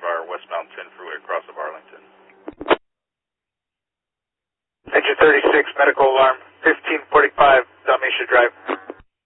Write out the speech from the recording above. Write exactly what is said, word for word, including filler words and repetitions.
Fire, westbound ten freeway across of Arlington. Engine thirty-six, medical alarm, fifteen forty-five, Dalmatia Drive.